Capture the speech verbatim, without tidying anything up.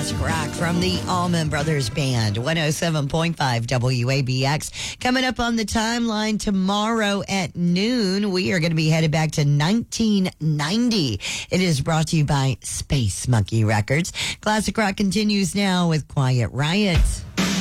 classic rock from the Allman Brothers Band, one oh seven point five W A B X. Coming up on the timeline tomorrow at noon, we are going to be headed back to nineteen ninety. It is brought to you by Space Monkey Records. Classic rock continues now with Quiet Riot.